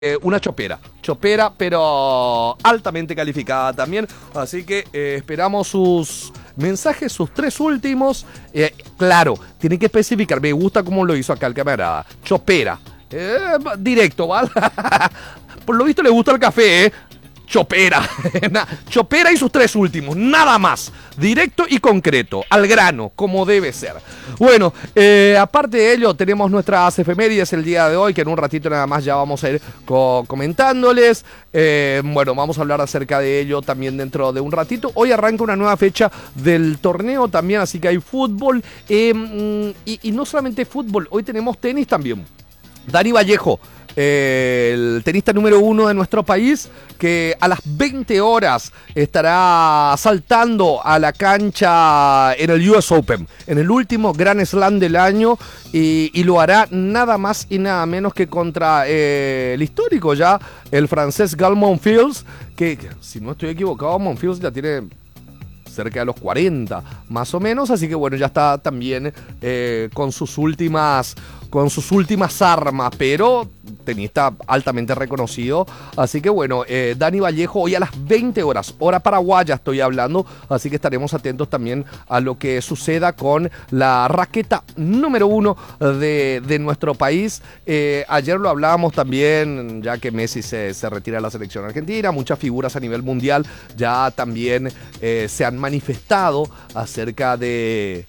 Una chopera, pero altamente calificada también. Así que esperamos sus mensajes, sus tres últimos. Claro, tiene que especificar. Me gusta cómo lo hizo acá el camarada. Chopera. Directo, ¿vale? Por lo visto le gusta el café, ¿eh? Chopera. Chopera y sus tres últimos, nada más. Directo y concreto, al grano, como debe ser. Bueno, aparte de ello, tenemos nuestras efemérides el día de hoy, que en un ratito nada más ya vamos a ir comentándoles. Bueno, vamos a hablar acerca de ello también dentro de un ratito. Hoy arranca una nueva fecha del torneo también, así que hay fútbol. Y no solamente fútbol, hoy tenemos tenis también. Dani Vallejo, el tenista número 1 de nuestro país, que a las 20 horas estará saltando a la cancha en el US Open, en el último Grand Slam del año, y lo hará nada más y nada menos que contra el histórico ya, el francés Gael Monfils, que si no estoy equivocado, Monfils ya tiene cerca de los 40 más o menos, así que bueno, ya está también con sus últimas armas, pero tenista altamente reconocido. Así que bueno, Dani Vallejo hoy a las 20 horas, hora paraguaya estoy hablando, así que estaremos atentos también a lo que suceda con la raqueta número 1 de nuestro país. Ayer lo hablábamos también, ya que Messi se retira de la selección argentina, muchas figuras a nivel mundial ya también se han manifestado acerca de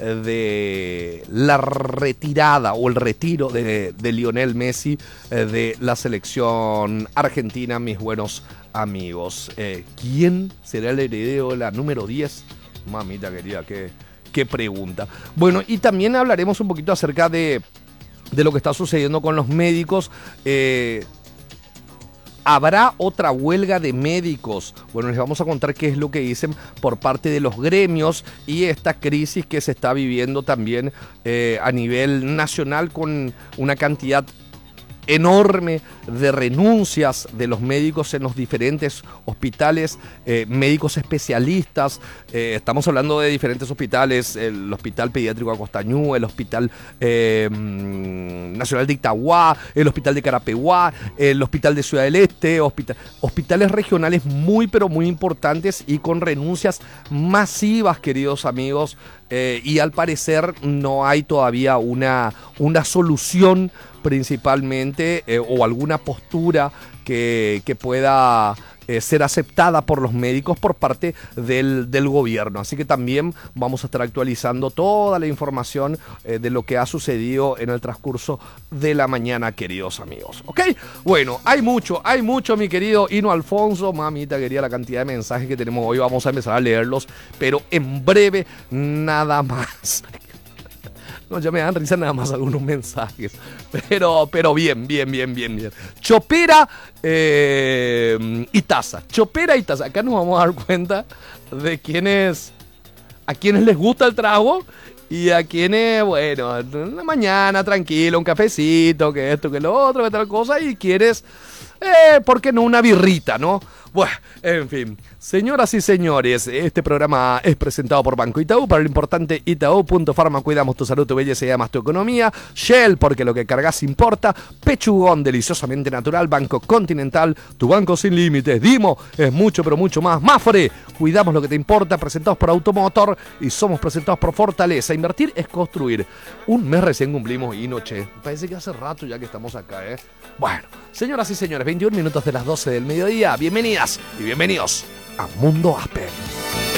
la retirada o el retiro de Lionel Messi de la selección argentina, mis buenos amigos. ¿Quién será el heredero de la número 10? Mamita querida, qué pregunta. Bueno, y también hablaremos un poquito acerca de lo que está sucediendo con los médicos. ¿Habrá otra huelga de médicos? Bueno, les vamos a contar qué es lo que dicen por parte de los gremios y esta crisis que se está viviendo también a nivel nacional con una cantidad enorme de renuncias de los médicos en los diferentes hospitales, médicos especialistas. Estamos hablando de diferentes hospitales, el Hospital Pediátrico Acostañú, el Hospital Nacional de Itagua, el Hospital de Carapeguá, el Hospital de Ciudad del Este, hospitales regionales muy pero muy importantes y con renuncias masivas, queridos amigos, y al parecer no hay todavía una solución principalmente o alguna postura que pueda ser aceptada por los médicos por parte del gobierno. Así que también vamos a estar actualizando toda la información de lo que ha sucedido en el transcurso de la mañana, queridos amigos. ¿Ok? Bueno, hay mucho, mi querido Hino Alfonso. Mamita querida, la cantidad de mensajes que tenemos hoy. Vamos a empezar a leerlos, pero en breve nada más. No, ya me dan risa nada más algunos mensajes. Pero bien. Chopera y taza. Chopera y taza. Acá nos vamos a dar cuenta de a quienes les gusta el trago y a quienes, bueno, en la mañana tranquilo, un cafecito, que esto, que lo otro, que tal cosa, y quieres, ¿por qué no una birrita, no? Bueno, en fin, señoras y señores, este programa es presentado por Banco Itaú, para lo importante Itaú.Pharma, cuidamos tu salud, tu belleza y además tu economía. Shell, porque lo que cargas importa. Pechugón, deliciosamente natural. Banco Continental, tu banco sin límites. Dimo, es mucho pero mucho más. Mafre, cuidamos lo que te importa, presentados por Automotor y somos presentados por Fortaleza. Invertir es construir. Un mes recién cumplimos y noche. Parece que hace rato ya que estamos acá, ¿eh? Bueno, señoras y señores, 21 minutos de las 12 del mediodía. Bienvenidas y bienvenidos a Mundo Apple.